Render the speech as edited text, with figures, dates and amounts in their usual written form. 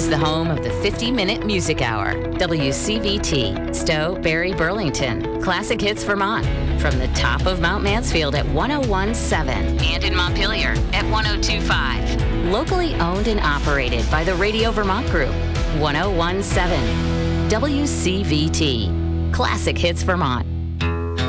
is the home of the 50-minute music hour. WCVT, Stowe, Barry, Burlington. Classic Hits Vermont. From the top of Mount Mansfield at 101.7 and in Montpelier at 102.5. Locally owned and operated by the Radio Vermont Group. 101.7 WCVT. Classic Hits Vermont.